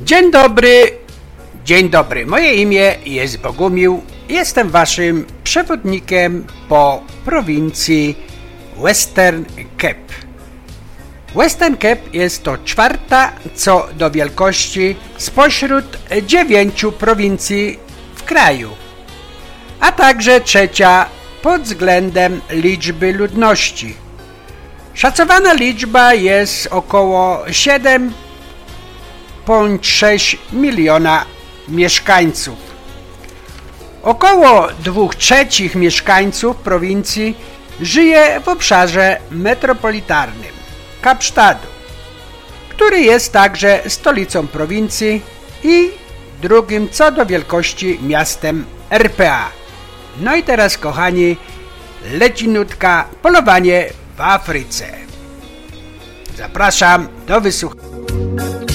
Dzień dobry. Moje imię jest Bogumił. Jestem waszym przewodnikiem po prowincji Western Cape. Western Cape jest to czwarta co do wielkości spośród 9 prowincji w kraju, a także trzecia pod względem liczby ludności. Szacowana liczba jest około 7,6 miliona mieszkańców. Około 2/3 mieszkańców prowincji żyje w obszarze metropolitarnym Kapsztadu, który jest także stolicą prowincji i drugim co do wielkości miastem RPA. No i teraz, kochani, leci nutka Polowanie w Afryce. Zapraszam do wysłuchania.